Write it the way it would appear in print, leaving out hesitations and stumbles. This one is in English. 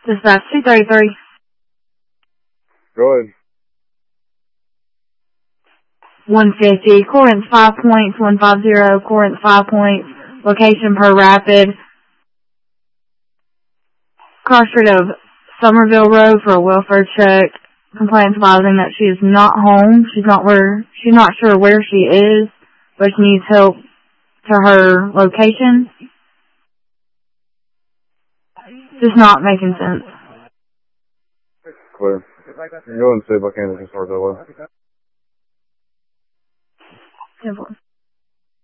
Dispatch 233. Go ahead. 150. Corinth 5 points, 150. Corinth 5 points. Location per rapid. Cross street of Somerville Road for a welfare check. Complaints advising that she is not home. She's not sure where she is, but she needs help to her location. Just not making sense. Clear. Go and see if I can just start that way. 10-4.